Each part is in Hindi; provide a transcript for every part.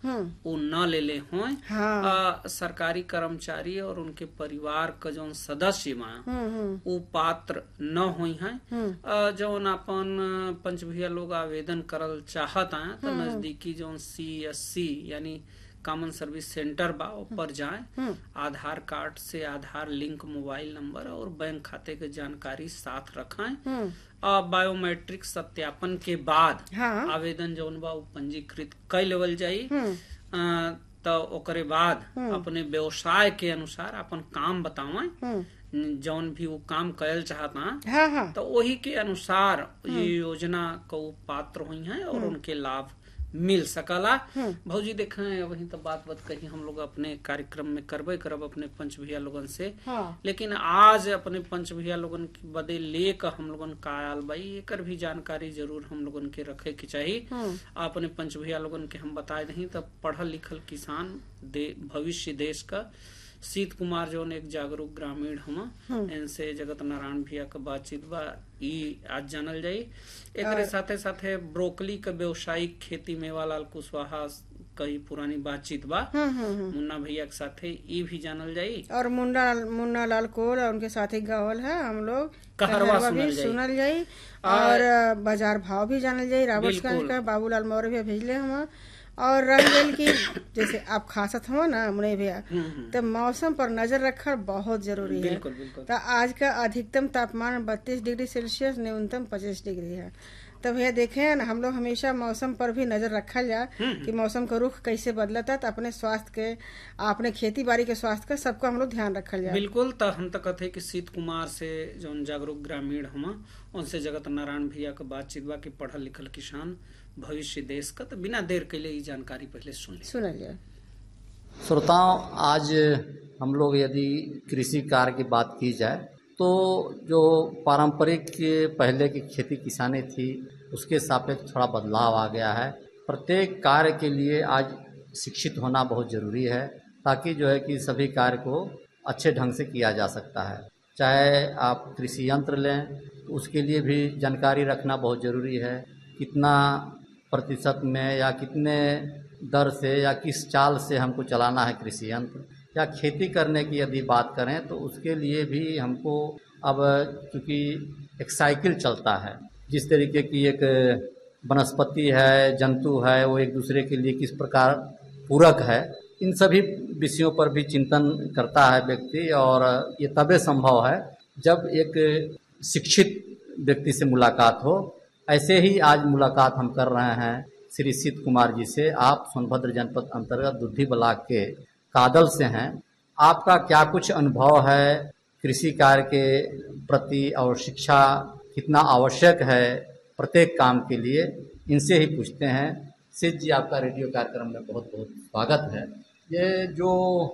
वो न ले ले हों। हाँ। सरकारी कर्मचारी और उनके परिवार का जो सदस्य बा वो पात्र न हुई हैं। जौन अपन पंच भैया लोग आवेदन करल चाहत हैं तो नजदीकी जो CSC यानी कॉमन सर्विस सेंटर बा पर जाए, आधार कार्ड से आधार लिंक, मोबाइल नंबर और बैंक खाते के जानकारी साथ रखें। बायोमेट्रिक सत्यापन के बाद आवेदन जौन बा पंजीकृत कर लेवल जाई। तो ओकरे बाद अपने व्यवसाय के अनुसार अपन काम बतावें, जौन भी वो काम करल चाहता तो वही के अनुसार ये योजना को पात्र हुई है और उनके लाभ मिल सकला। भौजी देखें वही तो बात कही हम लोग अपने कार्यक्रम में करबे करब अपने पंच भैया लोगन से। लेकिन आज अपने पंच भैया लोगन के बदे लेकर हम लोगन का आयल भाई एकर भी जानकारी जरूर हम लोगन के रखे के चाहिए। अपने पंच भैया लोगन के हम बताए नहीं तब पढ़ल लिखल किसान भविष्य देश का शीत कुमार जो एक जागरूक ग्रामीण हम इनसे जगत नारायण भैया का बातचीत बा आज जानल जाई। एक साथे साथे ब्रोकली का व्यवसायिक खेती मेवालाल कुशवाहा कई पुरानी बातचीत बा मुन्ना भैया के साथे ई भी जानल जाई और मुन्ना लाल कोल उनके साथी गावल है हम लोग कहरवा सुनल जाई और बाजार भाव भी जानल जाई। रावतगंज का बाबूलाल मौर्य भी भेजले हम और रंगल की जैसे आप खासत हो ना मुने भैया तो मौसम पर नजर रखना बहुत जरूरी है। तो आज का अधिकतम तापमान 32 डिग्री सेल्सियस, न्यूनतम 25 डिग्री है। तो भैया देखें ना हम लोग हमेशा मौसम पर भी नजर रखा जाए कि मौसम का रुख कैसे बदलता तो अपने स्वास्थ्य के अपने खेती बाड़ी के स्वास्थ्य का सबको हम लोग ध्यान रखा जाए। बिल्कुल। तो हम तो कहते कि शीत कुमार से जो जागरूक ग्रामीण हम उनसे जगत नारायण भैया का बातचीत बा कि पढ़ल लिखल किसान भविष्य देश का। तो बिना देर के लिए ये जानकारी पहले सुन लिया। श्रोताओं, आज हम लोग यदि कृषि कार्य की बात की जाए तो जो पारंपरिक पहले की खेती किसानी थी उसके सापेक्ष थोड़ा बदलाव आ गया है। प्रत्येक कार्य के लिए आज शिक्षित होना बहुत ज़रूरी है ताकि जो है कि सभी कार्य को अच्छे ढंग से किया जा सकता है। चाहे आप कृषि यंत्र लें तो उसके लिए भी जानकारी रखना बहुत ज़रूरी है, कितना प्रतिशत में या कितने दर से या किस चाल से हमको चलाना है कृषि यंत्र। या खेती करने की यदि बात करें तो उसके लिए भी हमको अब चूँकि एक साइकिल चलता है, जिस तरीके की एक वनस्पति है, जंतु है, वो एक दूसरे के लिए किस प्रकार पूरक है, इन सभी विषयों पर भी चिंतन करता है व्यक्ति। और ये तबे संभव है जब एक शिक्षित व्यक्ति से मुलाकात हो। ऐसे ही आज मुलाकात हम कर रहे हैं श्री शीत कुमार जी से। आप सोनभद्र जनपद अंतर्गत दुद्धी ब्लॉक के कादल से हैं। आपका क्या कुछ अनुभव है कृषि कार्य के प्रति और शिक्षा कितना आवश्यक है प्रत्येक काम के लिए, इनसे ही पूछते हैं। शीत जी, आपका रेडियो कार्यक्रम में बहुत बहुत स्वागत है। ये जो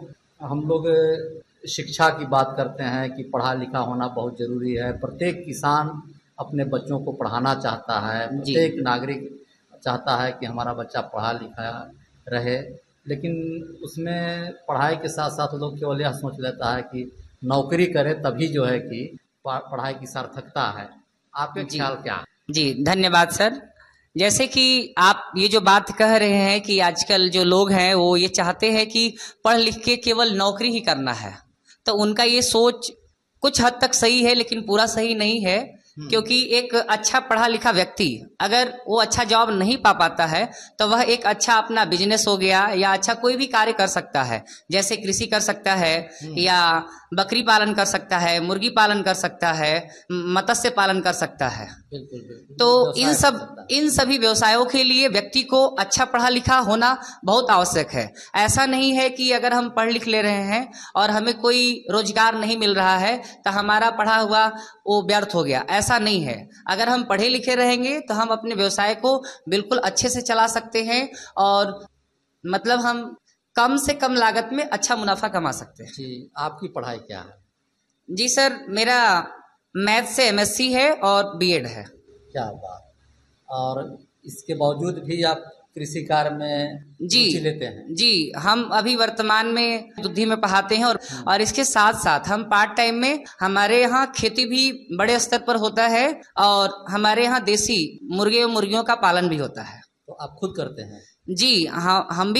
हम लोग शिक्षा की बात करते हैं कि पढ़ा लिखा होना बहुत ज़रूरी है, प्रत्येक किसान अपने बच्चों को पढ़ाना चाहता है, प्रत्येक नागरिक चाहता है कि हमारा बच्चा पढ़ा लिखा रहे, लेकिन उसमें पढ़ाई के साथ साथ लोग केवल यह सोच लेता है कि नौकरी करे तभी जो है कि पढ़ाई की सार्थकता है। आपके ख्याल क्या है? जी धन्यवाद सर। जैसे कि आप ये जो बात कह रहे हैं कि आजकल जो लोग हैं वो ये चाहते हैं कि पढ़ लिख के केवल नौकरी ही करना है, तो उनका ये सोच कुछ हद तक सही है लेकिन पूरा सही नहीं है। क्योंकि एक अच्छा पढ़ा लिखा व्यक्ति अगर वो अच्छा जॉब नहीं पा पाता है तो वह एक अच्छा अपना बिजनेस हो गया या अच्छा कोई भी कार्य कर सकता है, जैसे कृषि कर सकता है या बकरी पालन कर सकता है, मुर्गी पालन कर सकता है, मत्स्य पालन कर सकता है। तो इन सभी व्यवसायों के लिए व्यक्ति को अच्छा पढ़ा लिखा होना बहुत आवश्यक है। ऐसा नहीं है कि अगर हम पढ़ लिख ले रहे हैं और हमें कोई रोजगार नहीं मिल रहा है तो हमारा पढ़ा हुआ वो व्यर्थ हो गया, ऐसा नहीं है। अगर हम पढ़े लिखे रहेंगे तो हम अपने व्यवसाय को बिल्कुल अच्छे से चला सकते हैं और मतलब हम कम से कम लागत में अच्छा मुनाफा कमा सकते हैं। जी, आपकी पढ़ाई क्या है? जी सर, मेरा मैथ से MSc है और B.Ed है। क्या बात। और इसके बावजूद भी आप कृषि कार्य में रुचि लेते हैं? जी, हम अभी वर्तमान में दुद्धी में पढ़ाते हैं और इसके साथ साथ हम पार्ट टाइम में हमारे यहाँ खेती भी बड़े स्तर पर होता है और हमारे यहाँ देसी मुर्गे और मुर्गियों का पालन भी होता है। तो आप खुद करते हैं? जी हाँ, हम भी